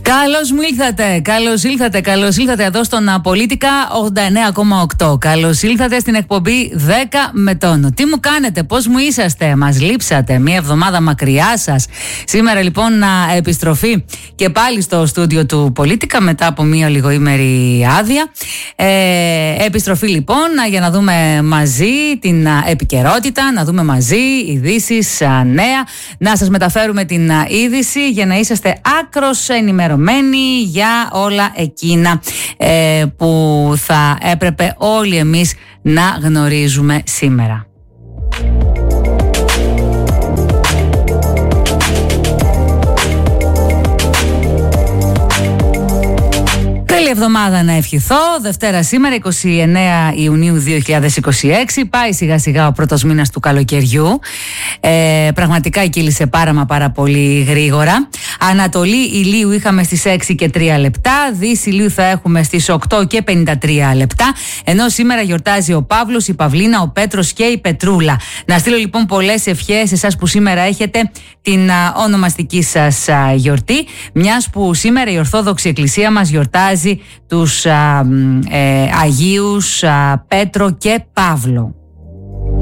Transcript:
Καλώς ήλθατε εδώ στον Πολίτικα 89,8. Καλώς ήλθατε στην εκπομπή 10 με τόνο. Τι μου κάνετε, πώς μου είσαστε, μας λείψατε, μία εβδομάδα μακριά σας. Σήμερα λοιπόν επιστροφή και πάλι στο στούντιο του Πολίτικα μετά από μία λιγοήμερη άδεια. Επιστροφή λοιπόν για να δούμε μαζί την επικαιρότητα, να δούμε μαζί ειδήσεις, νέα, να σας μεταφέρουμε την είδηση για να είσαστε άκρως ενημερωμένοι για όλα εκείνα που θα έπρεπε όλοι εμείς να γνωρίζουμε σήμερα. Καλή εβδομάδα να ευχηθώ. Δευτέρα σήμερα, 29 Ιουνίου 2026. Πάει σιγά σιγά ο πρώτος μήνας του καλοκαιριού. Πραγματικά κύλησε πάρα πολύ γρήγορα. Ανατολή ηλίου είχαμε στις 6 και 3 λεπτά. Δύση ηλίου θα έχουμε στις 8 και 53 λεπτά. Ενώ σήμερα γιορτάζει ο Παύλος, η Παυλίνα, ο Πέτρος και η Πετρούλα. Να στείλω λοιπόν πολλές ευχές σε εσάς που σήμερα έχετε την ονομαστική σας γιορτή. Μιας που σήμερα η Ορθόδοξη Εκκλησία μας γιορτάζει τους Αγίους Πέτρο και Παύλο.